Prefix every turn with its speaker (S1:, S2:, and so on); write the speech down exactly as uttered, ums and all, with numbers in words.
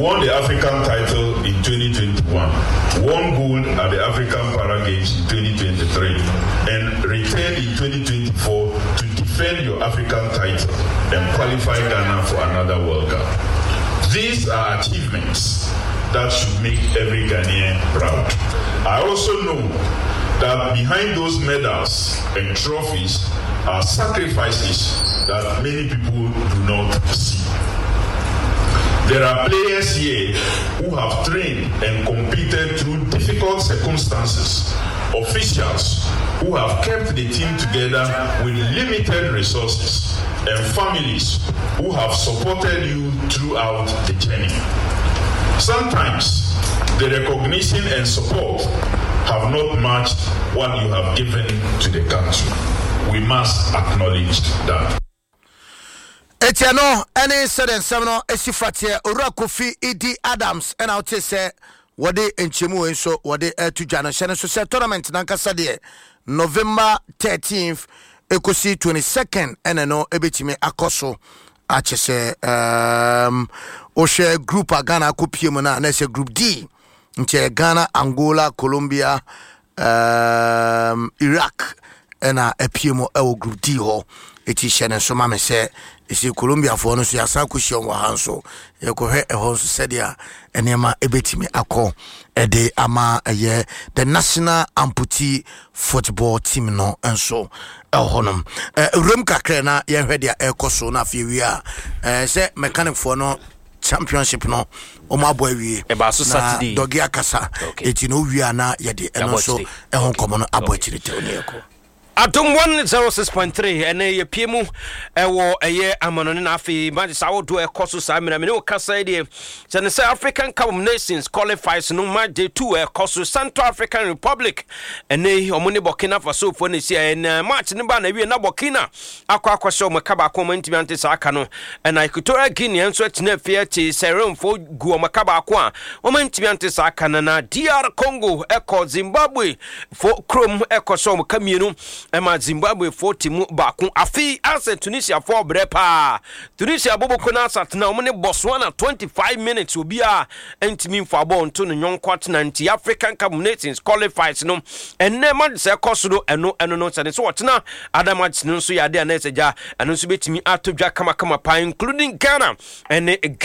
S1: won the African title in twenty twenty-one, won gold at the African Para Games in twenty twenty-three, and returned in twenty twenty-four to defend your African title and qualify Ghana for another World Cup. These are achievements that should make every Ghanaian proud. I also know that behind those medals and trophies are sacrifices that many people do not see. There are players here who have trained and competed through difficult circumstances, officials who have kept the team together with limited resources, and families who have supported you throughout the journey. Sometimes the recognition and support have not matched what you have given to the country. We must acknowledge that.
S2: Etiano, any certain seminal, Esifate, Ora Kofi, Idi Adams, and I'll say, what they in Chimu and so, what they are to Jana Shannon, so set tournament, Nankasade, November thirteenth, Ekosi twenty-second, and I know Ebitime Akoso, Achese, um, Oshe Group Ghana Kupiumana, and I say Group D, Nche Ghana, Angola, Colombia, um, Iraq, and a Epiemo El Group D ho. Eti Shannon, so Mamma say, isi Colombia for no so yasan kushon wa hanso ye ko he e ho so sedia enema ebetimi akọ ede ama ye the national amputee football team no enso e honom eh rem kakra na ye hwe dia e koso na afie wi a eh se mechanic for no championship no o ma boy wi
S3: e ba so Saturday
S2: dogi akasa eti no wi ana ye de eno so e ho komo no abochiri te oni eko
S3: Atom one oh six point three and a piemu ewo eye amanone na afi manchester wo do e koso sa mina me no kasa de se ne African Cup of Nations qualifies no match day two e koso Central African Republic and e omone Burkina Faso fo ne sia en match ne ba na wi na Burkina akwa akwaso mo kaba ko mantimi ante sa aka no and Equatorial Guinea enso atena fie ti serem fo gu o makaba ko a o mantimi ante sa aka na D R Congo e ko Zimbabwe fo krom e koso mo kamienu Emma Zimbabwe forty mu baku afi ase Tunisia for brepa Tunisia bobo kona sat na omne Botswana twenty-five minutes obi a entimi for ball to no nyonkwa ninety African Cup of Nations qualifies no enne man se koso eno eno no se so wotena adamach no so ya de na seja eno so betimi atodwa kama kama pa including Ghana ene